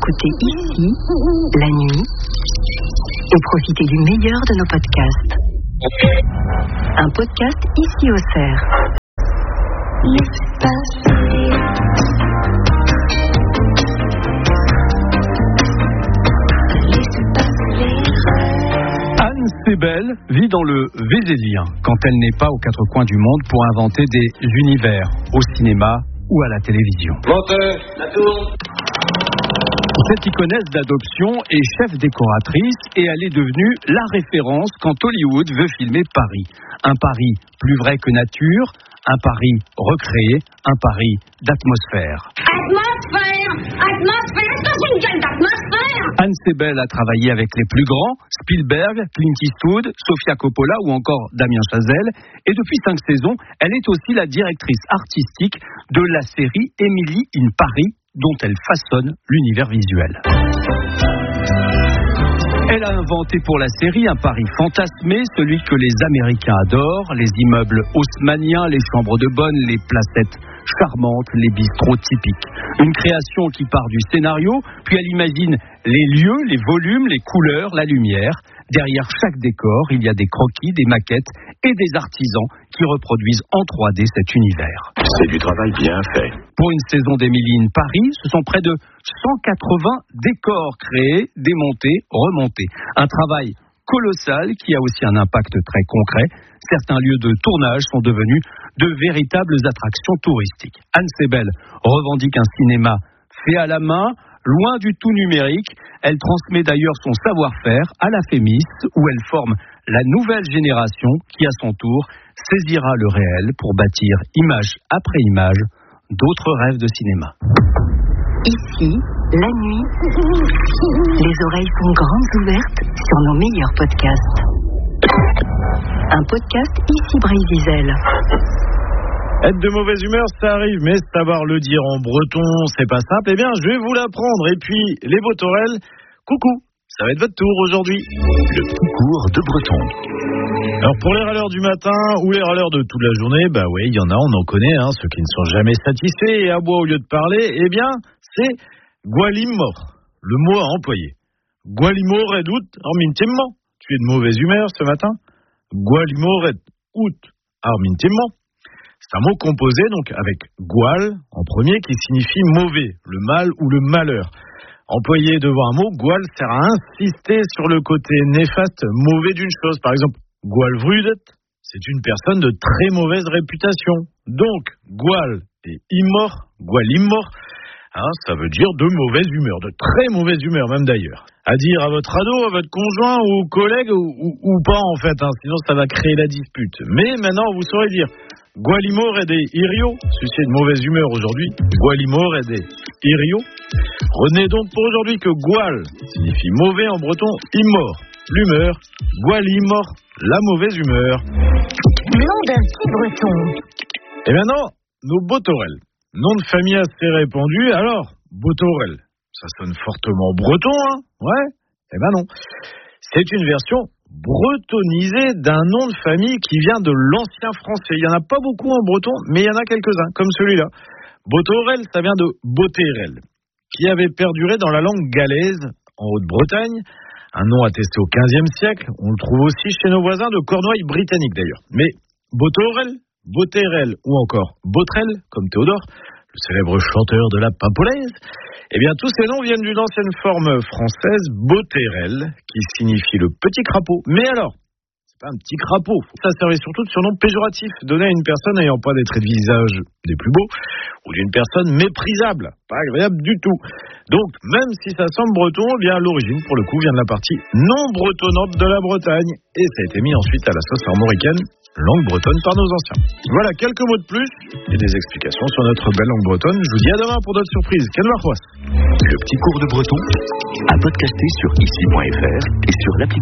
écoutez ici, la nuit, et profitez du meilleur de nos podcasts. Un podcast ici au Cerf. Anne Sebel vit dans le Vézélien quand elle n'est pas aux quatre coins du monde pour inventer des univers au cinéma ou à la télévision. Montez, la tour. Cette iconesse d'adoption est chef décoratrice et elle est devenue la référence quand Hollywood veut filmer Paris. Un Paris plus vrai que nature, un Paris recréé, un Paris d'atmosphère. Atmosphère, c'est une gueule d'atmosphère. Anne Sebel a travaillé avec les plus grands, Spielberg, Clint Eastwood, Sofia Coppola ou encore Damien Chazelle. Et depuis 5 saisons, elle est aussi la directrice artistique de la série Emily in Paris, dont elle façonne l'univers visuel. Elle a inventé pour la série un Paris fantasmé, celui que les Américains adorent, les immeubles haussmanniens, les chambres de bonne, les placettes charmantes, les bistrots typiques. Une création qui part du scénario, puis elle imagine les lieux, les volumes, les couleurs, la lumière. Derrière chaque décor, il y a des croquis, des maquettes et des artisans qui reproduisent en 3D cet univers. C'est du travail bien fait. Pour une saison d'Emily in Paris, ce sont près de 180 décors créés, démontés, remontés. Un travail colossal qui a aussi un impact très concret. Certains lieux de tournage sont devenus de véritables attractions touristiques. Anne Sebel revendique un cinéma fait à la main, loin du tout numérique. Elle transmet d'ailleurs son savoir-faire à la Fémis, où elle forme la nouvelle génération qui, à son tour, saisira le réel pour bâtir, image après image, d'autres rêves de cinéma. Ici, la nuit, les oreilles sont grandes ouvertes sur nos meilleurs podcasts. Un podcast ici Brésil. Être de mauvaise humeur, ça arrive, mais savoir le dire en breton, c'est pas simple. Eh bien, je vais vous l'apprendre. Et puis, les Botorel, coucou, ça va être votre tour aujourd'hui. Le petit cours de breton. Alors, pour les râleurs du matin ou les râleurs de toute la journée, bah oui, il y en a, on en connaît, ceux qui ne sont jamais satisfaits et aboient au lieu de parler. Eh bien, c'est Gualimor, le mot à employer. Gualimor et doute, armintimement. Tu es de mauvaise humeur ce matin? Gualimor et out, armintimment. C'est un mot composé donc avec gual en premier qui signifie mauvais, le mal ou le malheur. Employé devant un mot, gual sert à insister sur le côté néfaste, mauvais d'une chose. Par exemple, gualvrudet, c'est une personne de très mauvaise réputation. Donc, gual et immor, gualimor, ça veut dire de mauvaise humeur, de très mauvaise humeur même d'ailleurs. À dire à votre ado, à votre conjoint ou collègue ou pas en fait, sinon ça va créer la dispute. Mais maintenant vous saurez dire Gualimor et des Irio, ceci est de mauvaise humeur aujourd'hui, Gualimor et des Irio. Retenez donc pour aujourd'hui que Gual signifie mauvais en breton, immor, l'humeur, Gualimor, la mauvaise humeur. Nom d'un petit breton. Et maintenant, nos Botorel. Nom de famille assez répandu, alors, Botorel. Ça sonne fortement breton, Ouais? Eh ben non. C'est une version bretonisée d'un nom de famille qui vient de l'ancien français. Il n'y en a pas beaucoup en breton, mais il y en a quelques-uns, comme celui-là. Botorel, ça vient de Boterel, qui avait perduré dans la langue galaise, en Haute-Bretagne. Un nom attesté au XVe siècle. On le trouve aussi chez nos voisins de Cornouailles britanniques, d'ailleurs. Mais Botorel, Boterel ou encore Botrel, comme Théodore, le célèbre chanteur de la Pimpolaise, eh bien tous ces noms viennent d'une ancienne forme française, Boterel, qui signifie le petit crapaud. Mais alors, c'est pas un petit crapaud, ça servait surtout de surnom péjoratif, donné à une personne n'ayant pas des traits de visage des plus beaux, ou d'une personne méprisable, pas agréable du tout. Donc, même si ça semble breton, eh bien l'origine, pour le coup, vient de la partie non bretonnante de la Bretagne, et ça a été mis ensuite à la sauce armoricaine, langue bretonne par nos anciens. Voilà, quelques mots de plus et des explications sur notre belle langue bretonne. Je vous dis à demain pour d'autres surprises. Le petit cours de breton à podcaster sur ici.fr et sur l'application.